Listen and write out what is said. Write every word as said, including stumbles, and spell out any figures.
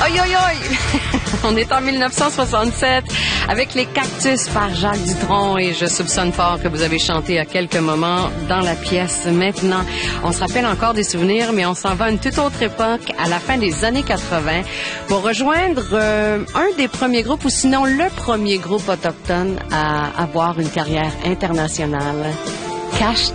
Oi, oi, oi! On est en mille neuf cent soixante-sept avec les Cactus par Jacques Dutronc et je soupçonne fort que vous avez chanté à quelques moments dans la pièce. Maintenant, on se rappelle encore des souvenirs, mais on s'en va à une toute autre époque, à la fin des années quatre-vingt, pour rejoindre euh, un des premiers groupes, ou sinon le premier groupe autochtone à avoir une carrière internationale. Cache